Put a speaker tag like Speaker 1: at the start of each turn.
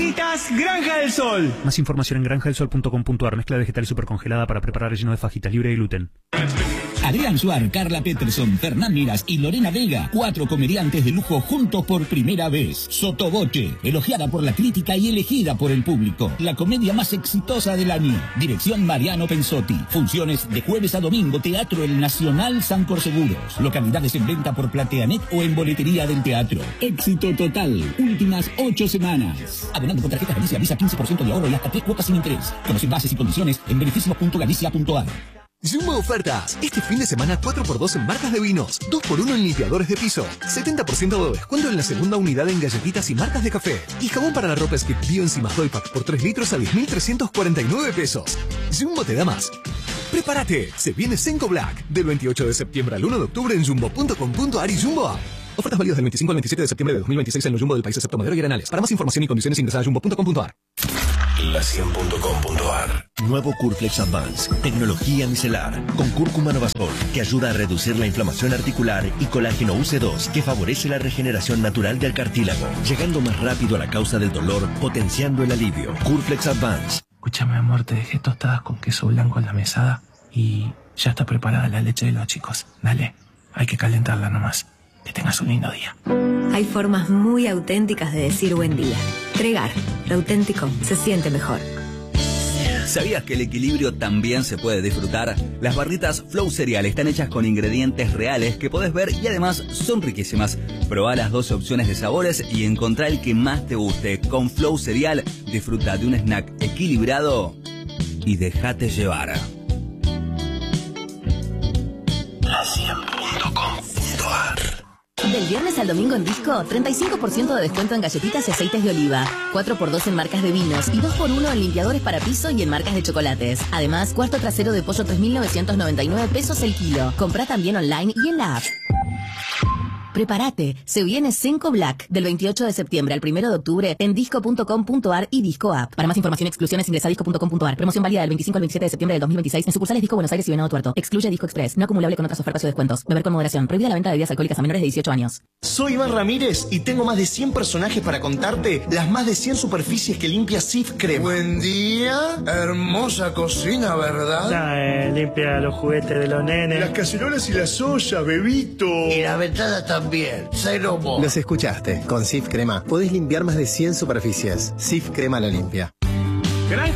Speaker 1: Fajitas Granja del Sol.
Speaker 2: Más información en granjadelsol.com.ar. Mezcla vegetal supercongelada para preparar relleno de fajitas libre de gluten.
Speaker 3: Adrián Suar, Carla Peterson, Fernán Miras y Lorena Vega, 4 comediantes de lujo juntos por primera vez. Sotoboche, elogiada por la crítica y elegida por el público. La comedia más exitosa del año. Dirección Mariano Pensotti. Funciones de jueves a domingo. Teatro El Nacional San Corseguros. Localidades en venta por Plateanet o en boletería del teatro. Éxito total. Últimas 8 semanas. Abonando con tarjeta Galicia Visa 15% de ahorro y hasta 3 cuotas sin interés. Conoce bases y condiciones en beneficios.galicia.ar.
Speaker 4: Jumbo Ofertas. Este fin de semana 4x2 en marcas de vinos, 2x1 en limpiadores de piso, 70% de descuento en la segunda unidad en galletitas y marcas de café. Y jabón para la ropa Skip Bio Enzimas Doypack por 3 litros a 10.349 pesos. Jumbo te da más. ¡Prepárate! Se viene Senco Black. Del 28 de septiembre al 1 de octubre en jumbo.com.ar y Jumbo App. Ofertas válidas del 25 al 27 de septiembre de 2026 en los Jumbo del país excepto Madero y Arenales. Para más información y condiciones ingresa a jumbo.com.ar.
Speaker 5: La100.com.ar. Nuevo Curflex Advance, tecnología micelar, con cúrcuma novasol, que ayuda a reducir la inflamación articular, y colágeno UC2, que favorece la regeneración natural del cartílago, llegando más rápido a la causa del dolor, potenciando el alivio. Curflex Advance.
Speaker 6: Escúchame, amor, te dejé tostadas con queso blanco en la mesada y ya está preparada la leche de los chicos. Dale, hay que calentarla nomás. Que tengas un lindo día.
Speaker 7: Hay formas muy auténticas de decir buen día. Tregar, lo auténtico se siente mejor.
Speaker 8: ¿Sabías que el equilibrio también se puede disfrutar? Las barritas Flow Cereal están hechas con ingredientes reales que podés ver y además son riquísimas. Probá las 12 opciones de sabores y encontrá el que más te guste. Con Flow Cereal disfruta de un snack equilibrado y déjate llevar.
Speaker 5: La100.com.ar.
Speaker 9: Del viernes al domingo en Disco, 35% de descuento en galletitas y aceites de oliva, 4x2 en marcas de vinos y 2x1 en limpiadores para piso y en marcas de chocolates. Además, cuarto trasero de pollo 3.999 pesos el kilo. Comprá también online y en la app. Prepárate, se viene Senco Black del 28 de septiembre al 1 de octubre en disco.com.ar y Disco App. Para más información y exclusiones ingresa a disco.com.ar. Promoción válida del 25 al 27 de septiembre del 2026 en sucursales Disco Buenos Aires y Venado Tuerto. Excluye Disco Express, no acumulable con otras ofertas o descuentos. Beber con moderación. Prohibida la venta de bebidas alcohólicas a menores de 18 años.
Speaker 10: Soy Iván Ramírez y tengo más de 100 personajes para contarte las más de 100 superficies que limpia Sif Crema.
Speaker 11: Buen día, hermosa cocina, ¿verdad?
Speaker 12: Limpia los juguetes de los nenes.
Speaker 11: Las cacerolas y las ollas, bebito.
Speaker 13: Y la ventana también. Cero mo.
Speaker 14: Los escuchaste. Con Sif Crema podés limpiar más de 100 superficies. Sif Crema la limpia.